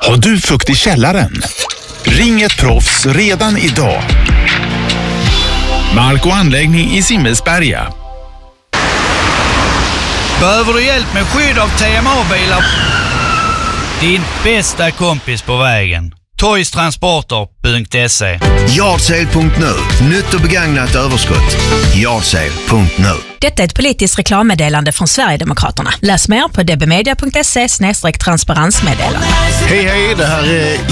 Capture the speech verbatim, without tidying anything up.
Har du fukt i källaren? Ring ett proffs redan idag. Mark och anläggning i Simmelsberga. Behöver du hjälp med skydd av T M A-bilar? Din bästa kompis på vägen. toys transporter punkt se. Yardsale punkt nu. Nytt och begagnat överskott. Yardsale punkt nu. Detta är ett politiskt reklammeddelande från Sverigedemokraterna. Läs mer på d b media punkt se slash transparensmeddelande. Hej hej, det här är